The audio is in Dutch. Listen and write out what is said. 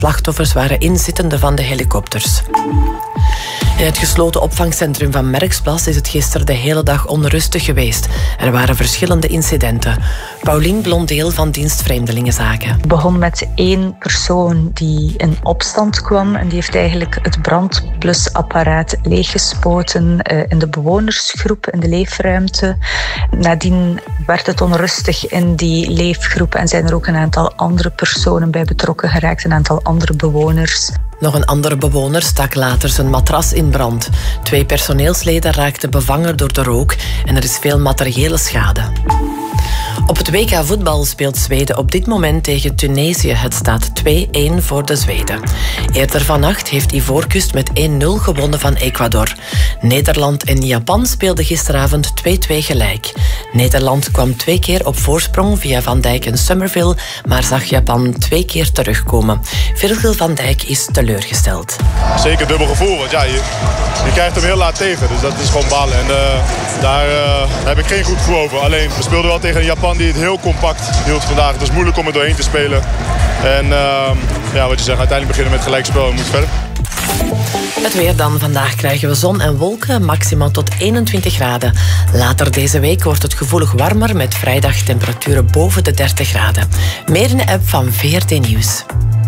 Slachtoffers waren inzittenden van de helikopters. In het gesloten opvangcentrum van Merksplas is het gisteren de hele dag onrustig geweest. Er waren verschillende incidenten. Paulien Blondeel van dienst Vreemdelingenzaken. Het begon met 1 persoon die in opstand kwam en die heeft eigenlijk het brandblusapparaat leeggespoten in de bewonersgroep, in de leefruimte. Nadien werd het onrustig in die leefgroep en zijn er ook een aantal andere personen bij betrokken geraakt, een aantal andere bewoners. Nog een andere bewoner stak later zijn matras in brand. 2 personeelsleden raakten bevangen door de rook en er is veel materiële schade. Op het WK voetbal speelt Zweden op dit moment tegen Tunesië. Het staat 2-1 voor de Zweden. Eerder vannacht heeft Ivoorkust met 1-0 gewonnen van Ecuador. Nederland en Japan speelden gisteravond 2-2 gelijk. Nederland kwam 2 keer op voorsprong via Van Dijk en Summerville, maar zag Japan 2 keer terugkomen. Virgil van Dijk is teleurgesteld. Zeker dubbel gevoel, want ja, je krijgt hem heel laat tegen. Dus dat is gewoon balen. En daar heb ik geen goed gevoel over. Alleen, we speelden wel tegen een Japan die het heel compact hield vandaag. Het was moeilijk om er doorheen te spelen. En ja, wat je zegt, uiteindelijk beginnen met gelijkspel en moet verder. Het weer dan. Vandaag krijgen we zon en wolken, maximaal tot 21 graden. Later deze week wordt het gevoelig warmer met vrijdag temperaturen boven de 30 graden. Meer in de app van VRT Nieuws.